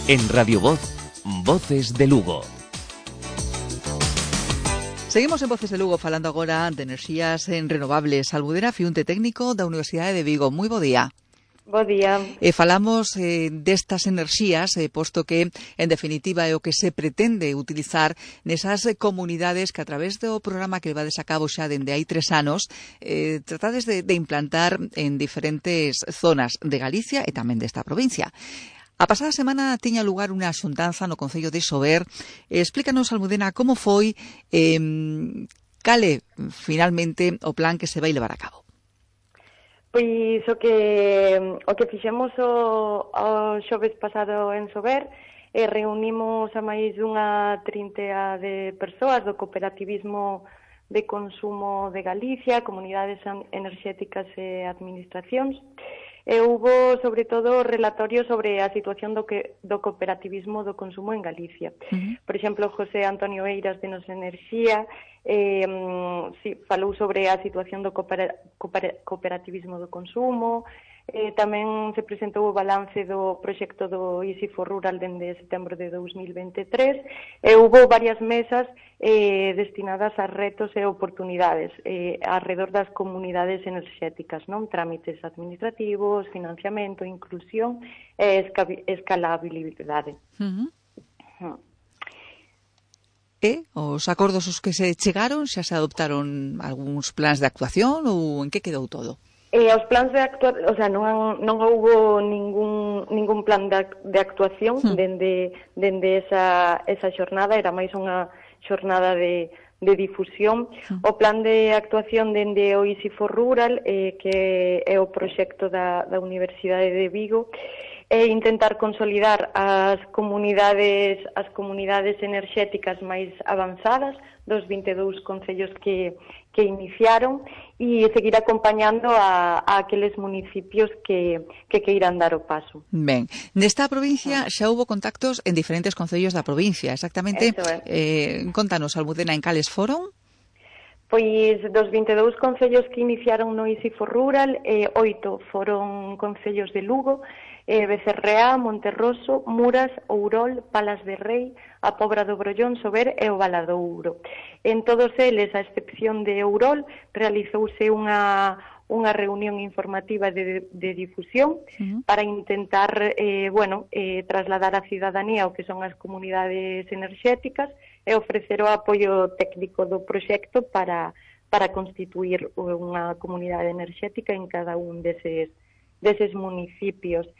En Radio Voz, Voces de Lugo. Seguimos en Voces de Lugo falando agora de enerxías renovables. Almudena Fiunte, técnico da Universidade de Vigo. Moi bo día. Bo día. Falamos destas enerxías, posto que, en definitiva, é o que se pretende utilizar nesas comunidades que, a través do programa que levades a cabo xa dende hai 3 anos, tratades de implantar en diferentes zonas de Galicia e tamén desta provincia. A pasada semana tiña lugar unha xuntanza no Concello de Sober. Explícanos, Almudena, como foi, cale, finalmente, o plan que se vai levar a cabo. Pois o que fixemos o xoves pasado en Sober, reunimos a máis dunha trintea de persoas do cooperativismo de consumo de Galicia, comunidades enerxéticas e administracións. Houbo, sobre todo, relatorios sobre a situación do cooperativismo do consumo en Galicia. Por exemplo, José Antonio Eiras de Nos Enerxía falou sobre a situación do cooperativismo do consumo. Tamén se presentou o balance do proxecto do Easy for Rural dende setembro de 2023 e houbo varias mesas destinadas a retos e oportunidades alrededor das comunidades enerxéticas, non? Trámites administrativos, financiamento, inclusión e escalabilidade. E os acordos os que se chegaron, xa se adoptaron algúns plans de actuación ou en que quedou todo? Os plans de actuación, o sea, non houbo ningún plan de actuación dende esa xornada, era máis unha xornada de difusión. O plan de actuación dende o Easy for Rural, que é o proxecto da Universidade de Vigo, é intentar consolidar as comunidades enerxéticas máis avanzadas dos 22 concellos que iniciaron e seguir acompañando a aqueles municipios que queiran dar o paso. Ben, nesta provincia xa houbo contactos en diferentes concellos da provincia, exactamente. Contanos, Almudena, en cales foron? Pois dos 22 concellos que iniciaron no Easy for Rural, 8 foron concellos de Lugo, Becerreá, Monterroso, Muras, Ourol, Palas de Rei, a Pobra do Brollón, Sober e o Valadouro. En todos eles, a excepción de Ourol, realizouse unha reunión informativa de difusión para intentar trasladar á cidadanía o que son as comunidades enerxéticas e ofrecer o apoio técnico do proxecto para constituir unha comunidade enerxética en cada un deses municipios.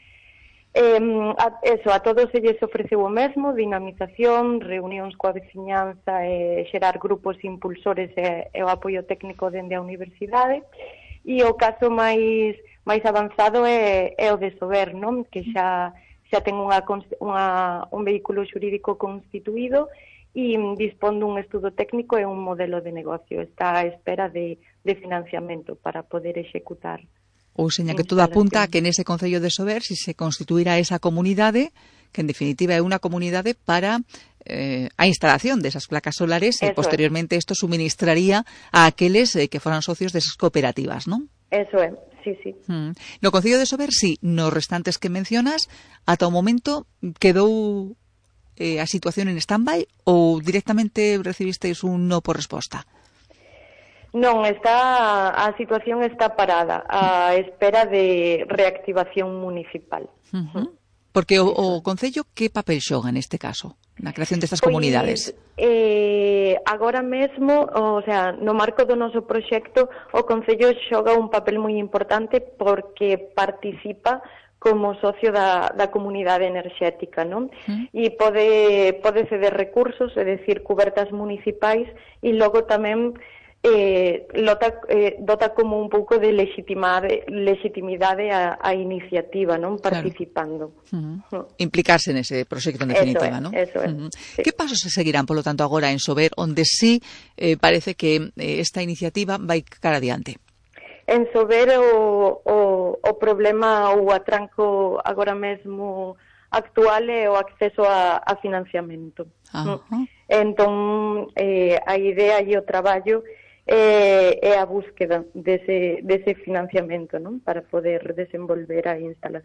A todos eles ofreceu o mesmo, dinamización, reunións coa veciñanza, xerar grupos impulsores e o apoio técnico dende a universidade. E o caso máis avanzado é o de Sober, non? Que xa ten un vehículo xurídico constituído e dispón dun estudo técnico e un modelo de negocio. Está á espera de financiamento para poder executar. Ou seña que todo apunta a que nese Concello de Sober, si se constituirá esa comunidade, que en definitiva é unha comunidade para a instalación desas placas solares e posteriormente isto suministraría a aqueles que foran socios desas cooperativas, non? Eso é, sí. No Concello de Sober, sí, nos restantes que mencionas, ata o momento quedou a situación en stand-by ou directamente recibisteis un no por resposta? Non, a situación está parada, á espera de reactivación municipal. Porque o Concello, que papel xoga neste caso, na creación destas comunidades? Agora mesmo, o sea, no marco do noso proxecto, o Concello xoga un papel moi importante porque participa como socio da comunidade enerxética, non? E pode ceder recursos, é dicir, cubertas municipais, e logo tamén dota como un pouco de legitimidade a iniciativa, non? Participando. Implicarse nese proxecto en definitiva, non? Eso é. Que pasos se seguirán, polo tanto, agora en Sober, onde sí parece que esta iniciativa vai cara adiante? En Sober o problema ou atranco agora mesmo actual é o acceso a financiamento. Entón, a idea e o traballo é a búsqueda dese financiamento, non? Para poder desenvolver a instalación.